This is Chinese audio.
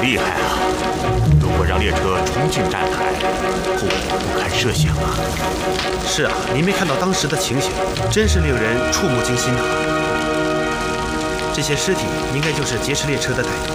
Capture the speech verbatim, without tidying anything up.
厉害啊！如果让列车冲进站台，后果不堪设想啊！ 是啊，您没看到当时的情形，真是令人触目惊心啊！这些尸体应该就是劫持列车的歹徒。